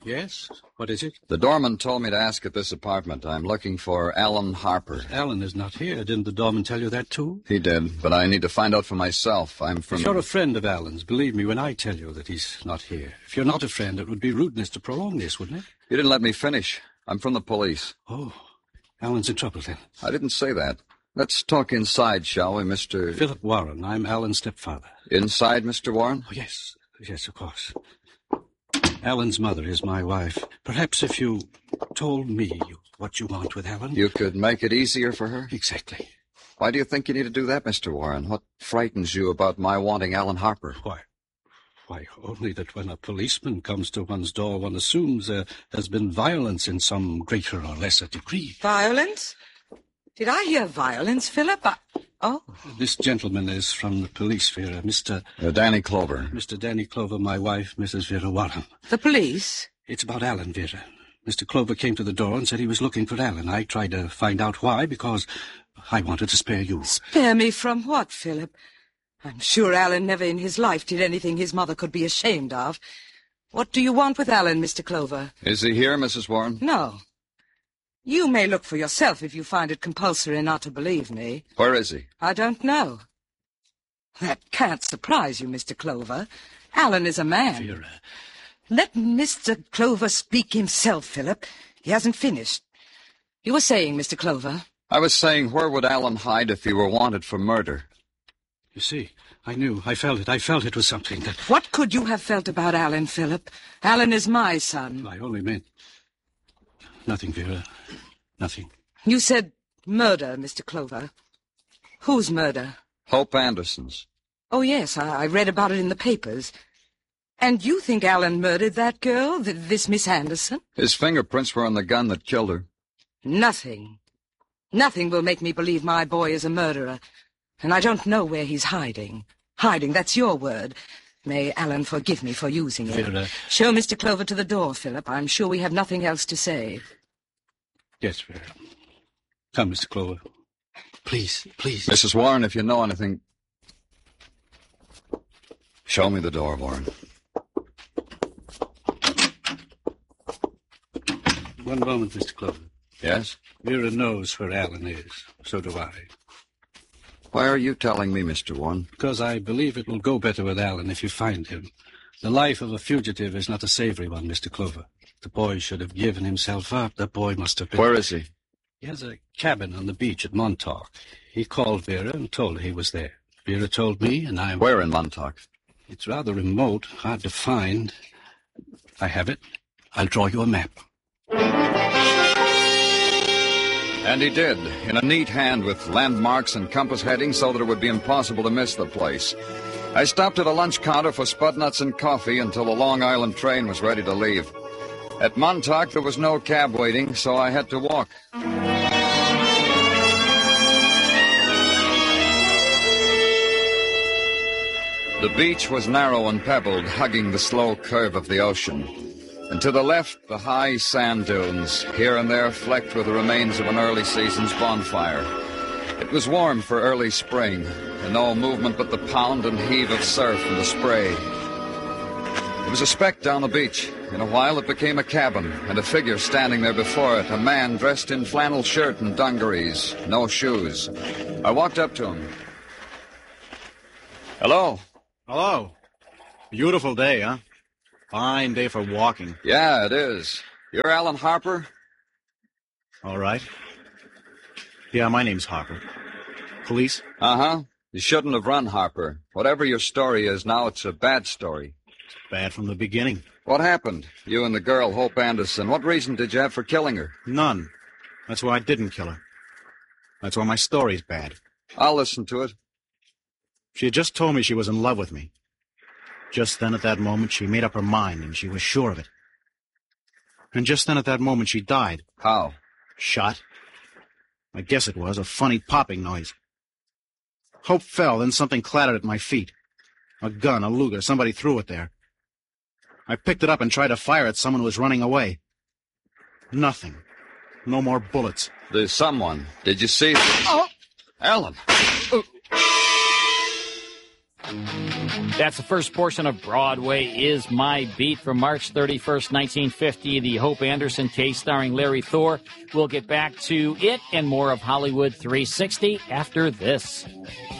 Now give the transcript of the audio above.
Yes? What is it? The doorman told me to ask at this apartment. I'm looking for Alan Harper. Alan is not here. Didn't the doorman tell you that, too? He did, but I need to find out for myself. I'm from... If you're a friend of Alan's, believe me when I tell you that he's not here. If you're not a friend, it would be rudeness to prolong this, wouldn't it? You didn't let me finish. I'm from the police. Oh, Alan's in trouble, then. I didn't say that. Let's talk inside, shall we, Mr... Philip Warren. I'm Alan's stepfather. Inside, Mr. Warren? Oh, yes. Yes, of course. Alan's mother is my wife. Perhaps if you told me what you want with Alan... You could make it easier for her? Exactly. Why do you think you need to do that, Mr. Warren? What frightens you about my wanting Alan Harper? Why, only that when a policeman comes to one's door, one assumes there has been violence in some greater or lesser degree. Violence? Did I hear violence, Philip? Oh. This gentleman is from the police, Vera. Mr. Danny Clover. Mr. Danny Clover, my wife, Mrs. Vera Warren. The police? It's about Alan, Vera. Mr. Clover came to the door and said he was looking for Alan. I tried to find out why, because I wanted to spare you. Spare me from what, Philip? I'm sure Alan never in his life did anything his mother could be ashamed of. What do you want with Alan, Mr. Clover? Is he here, Mrs. Warren? No. You may look for yourself if you find it compulsory not to believe me. Where is he? I don't know. That can't surprise you, Mr. Clover. Alan is a man. Vera. Let Mr. Clover speak himself, Philip. He hasn't finished. You were saying, Mr. Clover? I was saying, where would Alan hide if he were wanted for murder? You see, I knew. I felt it. I felt it was something that... What could you have felt about Alan, Philip? Alan is my son. I only meant... Nothing, Vera. Nothing. You said murder, Mr. Clover. Whose murder? Hope Anderson's. Oh, yes, I read about it in the papers. And you think Alan murdered that girl, this Miss Anderson? His fingerprints were on the gun that killed her. Nothing. Nothing will make me believe my boy is a murderer. And I don't know where he's hiding. Hiding, that's your word. May Alan forgive me for using it. Vera. Show Mr. Clover to the door, Philip. I'm sure we have nothing else to say. Yes, Vera. Come, Mr. Clover. Please, please. Mrs. Warren, if you know anything... Show me the door, Warren. One moment, Mr. Clover. Yes? Vera knows where Alan is. So do I. Why are you telling me, Mr. Warren? Because I believe it will go better with Alan if you find him. The life of a fugitive is not a savory one, Mr. Clover. The boy should have given himself up. That boy must have been... Where is he? He has a cabin on the beach at Montauk. He called Vera and told her he was there. Vera told me, and I... Where in Montauk? It's rather remote, hard to find. I have it. I'll draw you a map. And he did, in a neat hand with landmarks and compass headings so that it would be impossible to miss the place. I stopped at a lunch counter for spud nuts and coffee until the Long Island train was ready to leave. At Montauk, there was no cab waiting, so I had to walk. The beach was narrow and pebbled, hugging the slow curve of the ocean. And to the left, the high sand dunes, here and there flecked with the remains of an early season's bonfire. It was warm for early spring, and no movement but the pound and heave of surf and the spray. It was a speck down the beach. In a while, it became a cabin, and a figure standing there before it, a man dressed in flannel shirt and dungarees, no shoes. I walked up to him. Hello. Hello. Beautiful day, huh? Fine day for walking. Yeah, it is. You're Alan Harper? All right. Yeah, my name's Harper. Police? Uh-huh. You shouldn't have run, Harper. Whatever your story is now, it's a bad story. It's bad from the beginning. What happened? You and the girl, Hope Anderson. What reason did you have for killing her? None. That's why I didn't kill her. That's why my story's bad. I'll listen to it. She had just told me she was in love with me. Just then, at that moment, she made up her mind, and she was sure of it. And just then, at that moment, she died. How? Shot. I guess it was a funny popping noise. Hope fell, then something clattered at my feet. A gun, a Luger, somebody threw it there. I picked it up and tried to fire at someone who was running away. Nothing. No more bullets. There's someone. Did you see? Oh! Alan! That's the first portion of Broadway is My Beat from March 31st, 1950, the Hope Anderson case starring Larry Thor. We'll get back to it and more of Hollywood 360 after this.